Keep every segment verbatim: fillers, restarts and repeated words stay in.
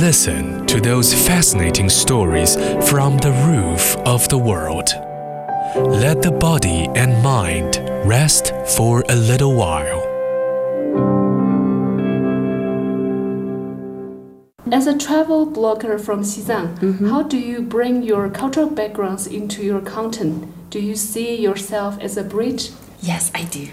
Listen to those fascinating stories from the roof of the world. Let the body and mind rest for a little while. As a travel blogger from Xizang, mm-hmm. how do you bring your cultural backgrounds into your content? Do you see yourself as a bridge? Yes, I do.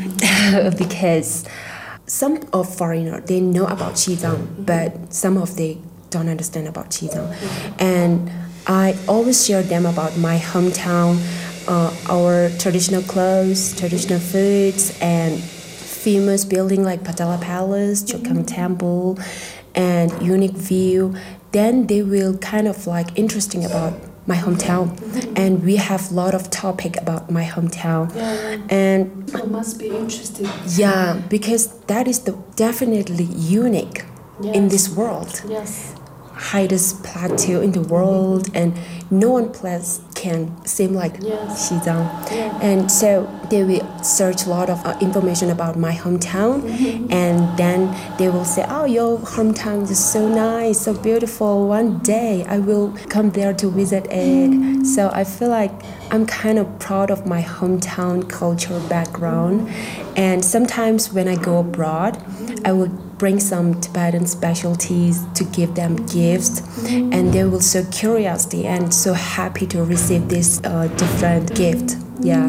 Because some of foreigners, they know about Xizang, mm-hmm. but some of they don't understand about Xizang. Mm-hmm. And I always share them about my hometown, uh, our traditional clothes, traditional foods, and famous building like Potala Palace, Chokam mm-hmm. Temple, and unique view. Then they will kind of like interesting about my hometown, mm-hmm. and we have a lot of topic about my hometown. Yeah, and people must be interested. Yeah, because that is the definitely unique yes. in this world. Yes. Highest plateau in the world, mm-hmm. and no one place can seem like yes. Xizang. Yeah. And so they will search a lot of uh, information about my hometown, mm-hmm. and then they will say, oh, your hometown is so nice, so beautiful. One day I will come there to visit it. Mm-hmm. So I feel like I'm kind of proud of my hometown culture background. Mm-hmm. And sometimes when I go abroad, mm-hmm. I will bring some Tibetan specialties to give them gifts, mm-hmm. and they will so curiosity and so happy to receive this uh, different gift. Yeah.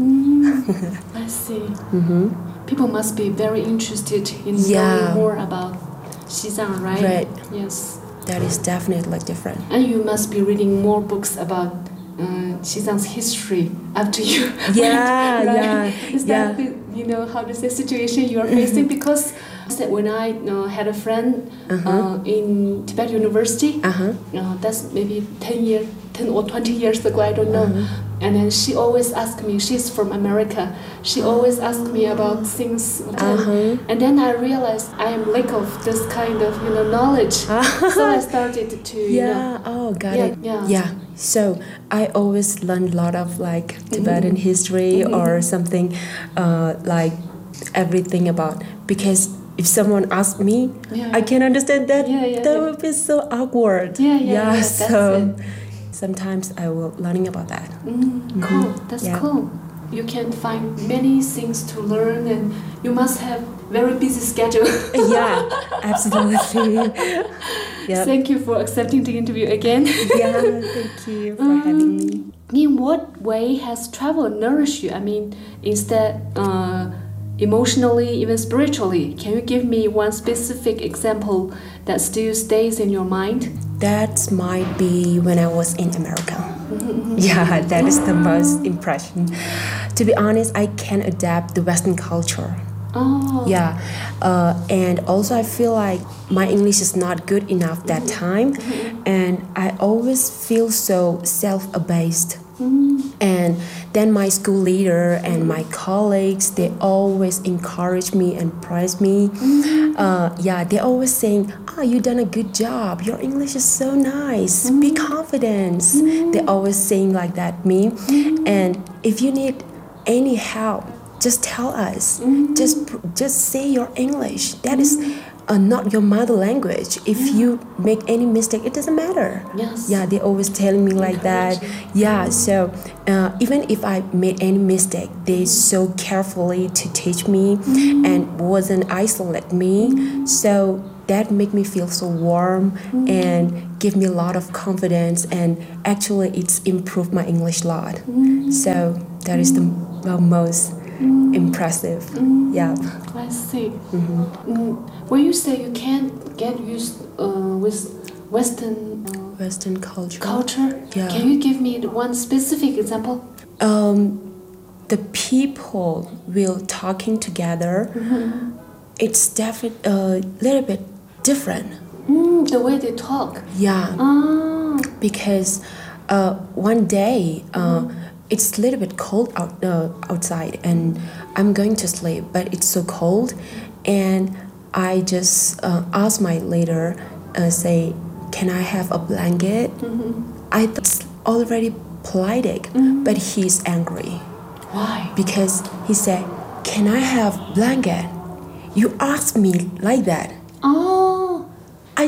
Mm-hmm. I see. Mm-hmm. People must be very interested in yeah. knowing more about Xizang, right? Right. Yes. That is definitely different. And you must be reading more books about uh, Xizang's history after you. Yeah, right? yeah. Is yeah. that the, you know, how does the situation you are facing? Because when I uh, had a friend uh-huh. uh, in Tibet University, uh-huh. uh, that's maybe ten years, ten or twenty years ago, I don't know. Uh-huh. And then she always asked me, she's from America, she always asked me about things. Uh-huh. And then I realized I am lack of this kind of, you know, knowledge. Uh-huh. So I started to, you yeah. know. Oh, got yeah, it. Yeah. Yeah. So I always learned a lot of like Tibetan mm-hmm. history mm-hmm. or something uh, like everything about, because if someone asks me, yeah. I can understand that. Yeah, yeah, that yeah. would be so awkward. Yeah, yeah, yeah. yeah so it. sometimes I will learning about that. Mm, cool. Mm-hmm. That's yeah. cool. You can find many things to learn, and you must have very busy schedule. Yeah, absolutely. Yep. Thank you for accepting the interview again. Yeah, thank you for um, having me. In what way has travel nourished you? I mean, instead. Uh, Emotionally, even spiritually, can you give me one specific example that still stays in your mind? That might be when I was in America. Mm-hmm. Yeah, that is the most impression. To be honest, I can adapt the Western culture. Oh. Yeah, uh, and also I feel like my English is not good enough that time, mm-hmm. and I always feel so self-abased. Mm. And then my school leader and my colleagues, they always encourage me and praise me. Mm. Uh, yeah, they're always saying, oh, you done a good job. Your English is so nice. Mm. Be confident. Mm. They're always saying like that me. Mm. And if you need any help, just tell us. Mm. Just just say your English. That mm. is Uh, not your mother language. If yeah. you make any mistake, it doesn't matter. Yes. Yeah, they always telling me like that. Yeah, so uh, even if I made any mistake, they so carefully to teach me mm-hmm. and wasn't isolate me. Mm-hmm. So that make me feel so warm mm-hmm. and give me a lot of confidence, and actually it's improved my English a lot. Mm-hmm. So that is the well, most Mm. impressive. Mm. Yeah. I see. Mm-hmm. Mm. When you say you can't get used uh, with Western uh, Western culture, culture, yeah. Can you give me one specific example? Um, the people will talking together. Mm-hmm. It's definitely a little bit different. Mm, the way they talk. Yeah. Ah. Because uh, one day. Uh, mm. It's a little bit cold out uh, outside, and I'm going to sleep, but it's so cold, and I just uh, asked my leader, uh, say, can I have a blanket? Mm-hmm. I thought it's already polite, mm-hmm. but he's angry. Why? Because he said, can I have blanket? You asked me like that. Oh. I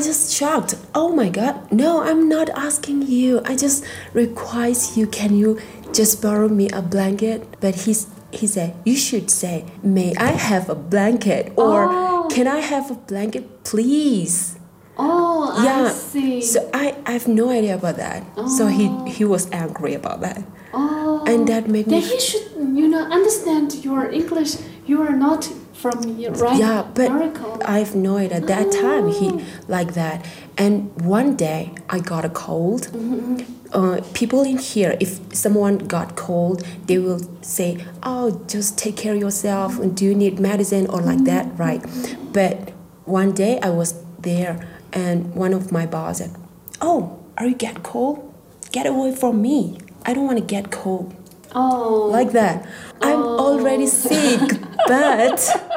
just shocked. Oh my God. No, I'm not asking you. I just request you. Can you just borrow me a blanket? But he's he said, you should say, may I have a blanket? Or Oh. can I have a blanket, please? Oh, Yeah. I see. So I, I have no idea about that. So he, Oh. he was angry about that. Oh, And that made me then he should, you know, understand your English. You are not from here, right? Yeah, but America. I have no idea. At that time, he like that. And one day, I got a cold. Uh, people in here, if someone got cold, they will say, "Oh, just take care of yourself. And do you need medicine or like that, right?" But one day, I was there, and one of my boss said, "Oh, are you get cold? Get away from me. I don't want to get cold." Oh, Like that. I'm already sick, but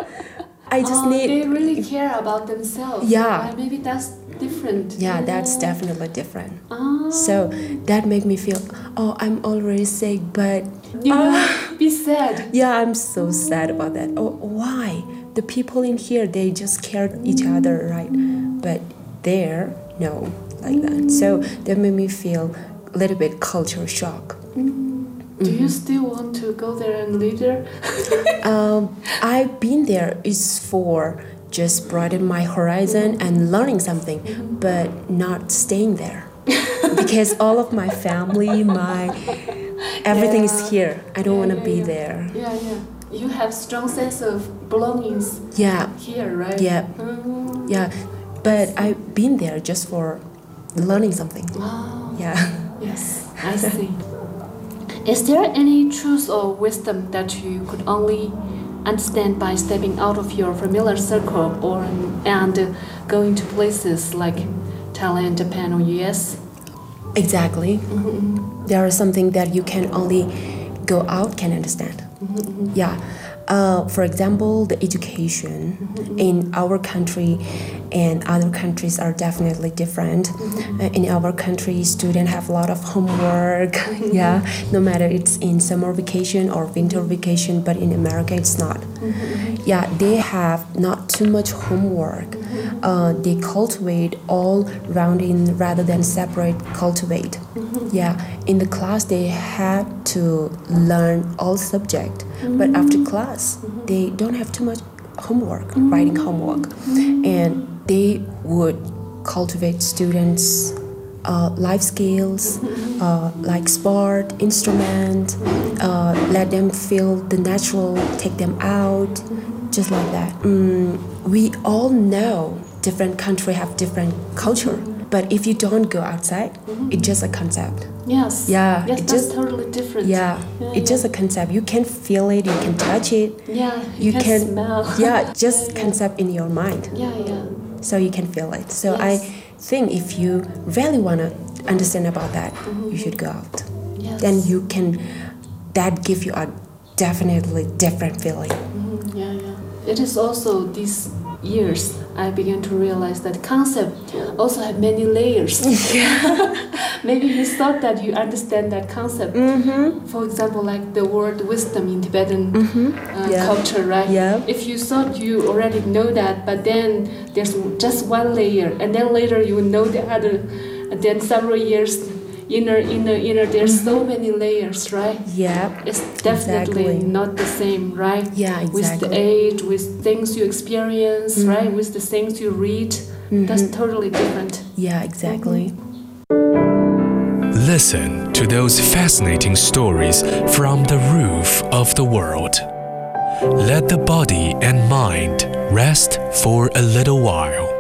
I just oh, need. they really care about themselves. Yeah. right? Maybe that's different. Yeah, that's definitely different. Oh, So that made me feel, oh, I'm already sick, but you know, Ah. be sad. yeah, I'm so sad about that. Oh, why? The people in here, they just care each other, right? But there, no, like that. So that made me feel a little bit culture shock. Do you still want to go there and live there? Um, I've been there is for just broaden my horizon and learning something, but not staying there because all of my family, my everything Yeah. is here. I don't Yeah, want to yeah, be yeah. there. Yeah, yeah. You have strong sense of belongings Yeah, here, right? yeah, Mm. yeah. But I've been there just for learning something. Wow. Yeah. Yes, I see. Is there any truth or wisdom that you could only understand by stepping out of your familiar circle or and uh, going to places like Thailand, Japan, or U S? Exactly. There is something that you can only go out can understand. Yeah. Uh, for example, the education in our country and other countries are definitely different. Uh, in our country, students have a lot of homework. Yeah, no matter it's in summer vacation or winter vacation, but in America it's not. Yeah, they have not too much homework. Uh, they cultivate all round in rather than separate cultivate. Yeah, in the class they had to learn all subject, but after class they don't have too much homework, writing homework, and they would cultivate students' uh, life skills, uh, like sport, instrument, uh, let them feel the natural, take them out, just like that. Mm, we all know different country have different culture, but if you don't go outside, it's just a concept. Yes. Yeah, Yes, it that's just- totally different. Yeah, Yeah, it's just a concept. You can feel it, you can touch it. Yeah, you, You can, can, smell. yeah, just Yeah, yeah. concept in your mind, Yeah, yeah. so you can feel it. So Yes. I think if you really want to understand about that, you should go out. Yes. Then you can, that give you a definitely different feeling. Mhm, yeah, yeah. It is also these years I began to realize that concept also have many layers. Maybe you thought that you understand that concept. Mm-hmm. For example, like the word wisdom in Tibetan uh, Yeah. culture, right? Yeah. If you thought you already know that, but then there's just one layer, and then later you know the other, and then several years inner, inner, inner. There's so many layers, right? Yeah. It's definitely Exactly. not the same, right? Yeah, With the exactly. age, with things you experience, right? With the things you read, that's totally different. Yeah, exactly. Listen to those fascinating stories from the roof of the world. Let the body and mind rest for a little while.